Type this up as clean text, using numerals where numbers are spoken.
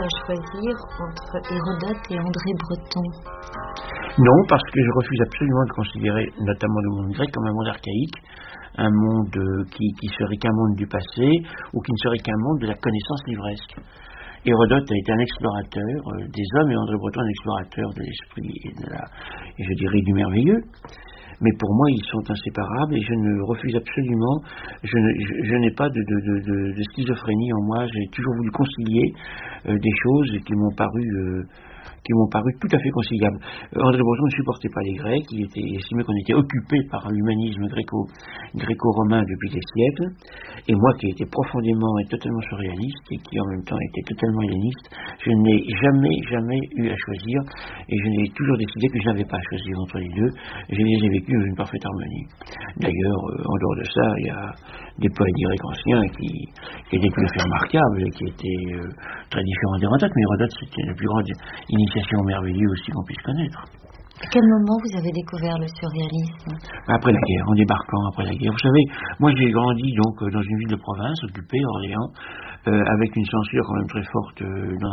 choisir entre Hérodote et André Breton? Non, parce que je refuse absolument de considérer notamment le monde grec comme un monde archaïque, un monde qui serait qu'un monde du passé ou qui ne serait qu'un monde de la connaissance livresque. Hérodote a été un explorateur des hommes et André Breton un explorateur de l'esprit et je dirais du merveilleux. Mais pour moi, ils sont inséparables et je ne refuse absolument, je n'ai pas de schizophrénie en moi, j'ai toujours voulu concilier des choses qui m'ont paru tout à fait conciliables. André Breton ne supportait pas les Grecs, il estimait qu'on était occupé par l'humanisme gréco-romain depuis des siècles, et moi qui étais profondément et totalement surréaliste, et qui en même temps était totalement helléniste, je n'ai jamais eu à choisir, et je n'ai toujours décidé que je n'avais pas à choisir entre les deux, je les ai vécus dans une parfaite harmonie. D'ailleurs, en dehors de ça, il y a des poètes grecs anciens qui étaient tout à fait remarquables, et qui étaient très différents d'Hérodote, mais Hérodote c'était la plus grande initiation merveilleuse aussi qu'on puisse connaître. À quel moment vous avez découvert le surréalisme? Après la guerre, en débarquant après la guerre. Vous savez, moi j'ai grandi donc dans une ville de province, occupée, Orléans, avec une censure quand même très forte dans